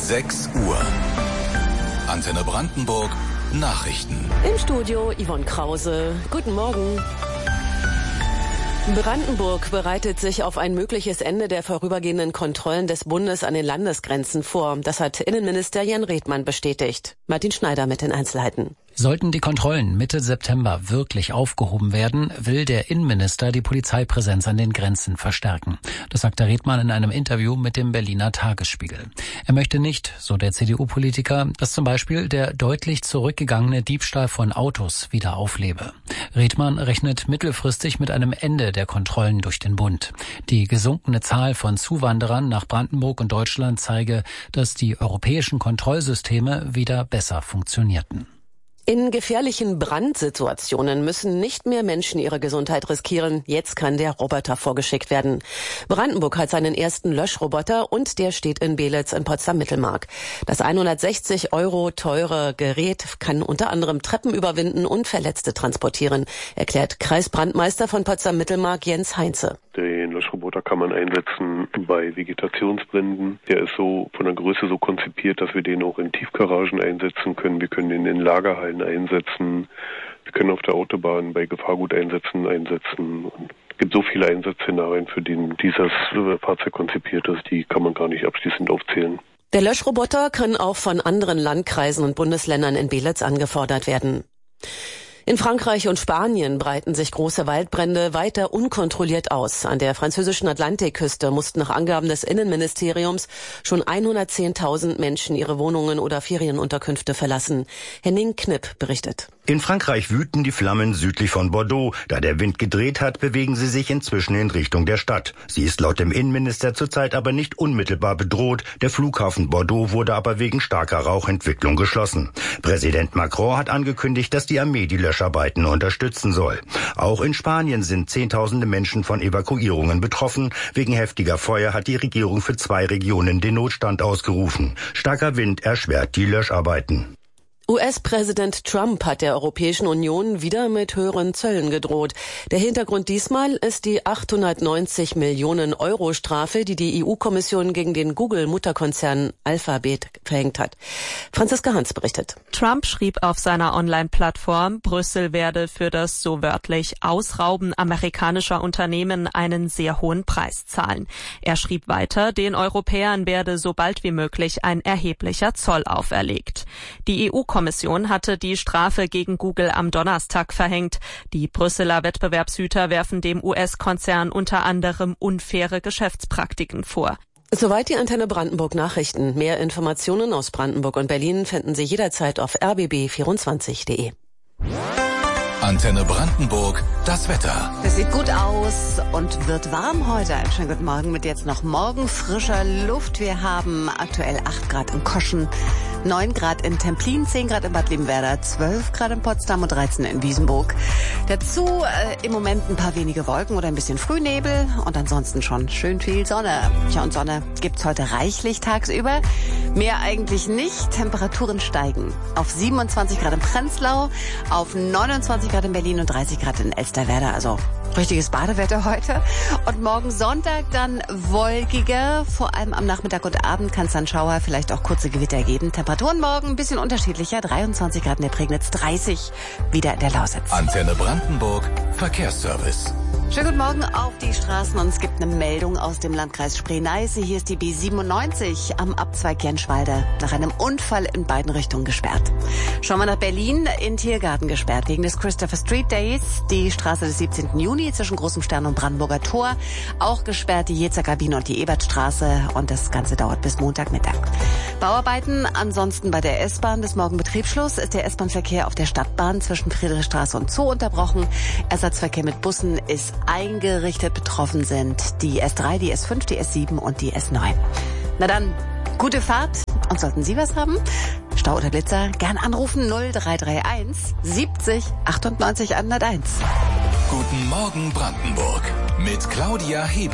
6 Uhr. Antenne Brandenburg, Nachrichten. Im Studio Yvonne Krause. Guten Morgen. Brandenburg bereitet sich auf ein mögliches Ende der vorübergehenden Kontrollen des Bundes an den Landesgrenzen vor. Das hat Innenminister Jan Redmann bestätigt. Martin Schneider mit den Einzelheiten. Sollten die Kontrollen Mitte September wirklich aufgehoben werden, will der Innenminister die Polizeipräsenz an den Grenzen verstärken. Das sagte Redmann in einem Interview mit dem Berliner Tagesspiegel. Er möchte nicht, so der CDU-Politiker, dass zum Beispiel der deutlich zurückgegangene Diebstahl von Autos wieder auflebe. Redmann rechnet mittelfristig mit einem Ende der Kontrollen durch den Bund. Die gesunkene Zahl von Zuwanderern nach Brandenburg und Deutschland zeige, dass die europäischen Kontrollsysteme wieder besser funktionierten. In gefährlichen Brandsituationen müssen nicht mehr Menschen ihre Gesundheit riskieren. Jetzt kann der Roboter vorgeschickt werden. Brandenburg hat seinen ersten Löschroboter und der steht in Beelitz in Potsdam-Mittelmark. Das 160 € teure Gerät kann unter anderem Treppen überwinden und Verletzte transportieren, erklärt Kreisbrandmeister von Potsdam-Mittelmark Jens Heinze. Den Löschroboter kann man einsetzen bei Vegetationsbränden. Der ist so von der Größe so konzipiert, dass wir den auch in Tiefgaragen einsetzen können. Wir können den in Lagerhallen einsetzen. Wir können auf der Autobahn bei Gefahrguteinsätzen einsetzen. Es gibt so viele Einsatzszenarien, für die dieses Fahrzeug konzipiert ist, die kann man gar nicht abschließend aufzählen. Der Löschroboter kann auch von anderen Landkreisen und Bundesländern in Beelitz angefordert werden. In Frankreich und Spanien breiten sich große Waldbrände weiter unkontrolliert aus. An der französischen Atlantikküste mussten nach Angaben des Innenministeriums schon 110.000 Menschen ihre Wohnungen oder Ferienunterkünfte verlassen. Henning Knipp berichtet. In Frankreich wüten die Flammen südlich von Bordeaux. Da der Wind gedreht hat, bewegen sie sich inzwischen in Richtung der Stadt. Sie ist laut dem Innenminister zurzeit aber nicht unmittelbar bedroht. Der Flughafen Bordeaux wurde aber wegen starker Rauchentwicklung geschlossen. Präsident Macron hat angekündigt, dass die Armee die Löscharbeiten unterstützen soll. Auch in Spanien sind Zehntausende Menschen von Evakuierungen betroffen. Wegen heftiger Feuer hat die Regierung für 2 Regionen den Notstand ausgerufen. Starker Wind erschwert die Löscharbeiten. US-Präsident Trump hat der Europäischen Union wieder mit höheren Zöllen gedroht. Der Hintergrund diesmal ist die 890 Millionen € Strafe, die die EU-Kommission gegen den Google-Mutterkonzern Alphabet verhängt hat. Franziska Hans berichtet. Trump schrieb auf seiner Online-Plattform, Brüssel werde für das so wörtlich Ausrauben amerikanischer Unternehmen einen sehr hohen Preis zahlen. Er schrieb weiter, den Europäern werde so bald wie möglich ein erheblicher Zoll auferlegt. Die EU-Kommission hatte die Strafe gegen Google am Donnerstag verhängt. Die Brüsseler Wettbewerbshüter werfen dem US-Konzern unter anderem unfaire Geschäftspraktiken vor. Soweit die Antenne Brandenburg Nachrichten. Mehr Informationen aus Brandenburg und Berlin finden Sie jederzeit auf rbb24.de. Antenne Brandenburg, das Wetter. Das sieht gut aus und wird warm heute. Einen schönen guten Morgen mit jetzt noch morgenfrischer Luft. Wir haben aktuell 8 Grad in Koschen, 9 Grad in Templin, 10 Grad in Bad Liebenwerda, 12 Grad in Potsdam und 13 in Wiesenburg. Dazu im Moment ein paar wenige Wolken oder ein bisschen Frühnebel und ansonsten schon schön viel Sonne. Tja, und Sonne gibt's heute reichlich tagsüber. Mehr eigentlich nicht. Temperaturen steigen auf 27 Grad in Prenzlau, auf 29 Grad in Berlin und 30 Grad in Elsterwerda. Also richtiges Badewetter heute. Und morgen Sonntag dann wolkiger. Vor allem am Nachmittag und Abend kann es dann Schauer, vielleicht auch kurze Gewitter geben. Temperaturen morgen ein bisschen unterschiedlicher. 23 Grad in der Prignitz, 30 wieder in der Lausitz. Antenne Brandenburg, Verkehrsservice. Schönen guten Morgen auf die Straßen und es gibt eine Meldung aus dem Landkreis Spree-Neiße. Hier ist die B97 am Abzweig Jenschwalde nach einem Unfall in beiden Richtungen gesperrt. Schauen wir nach Berlin, in Tiergarten gesperrt wegen des Christopher Street Days. Die Straße des 17. Juni zwischen Großem Stern und Brandenburger Tor. Auch gesperrt die Jezer Kabine und die Ebertstraße und das Ganze dauert bis Montagmittag. Bauarbeiten ansonsten bei der S-Bahn. Bis morgen Betriebsschluss ist der S-Bahn-Verkehr auf der Stadtbahn zwischen Friedrichstraße und Zoo unterbrochen. Ersatzverkehr mit Bussen ist eingerichtet. Betroffen sind die S3, die S5, die S7 und die S9. Na dann, gute Fahrt. Und sollten Sie was haben, Stau oder Blitzer, gern anrufen 0331 70 98 101. Guten Morgen Brandenburg mit Claudia Hebel.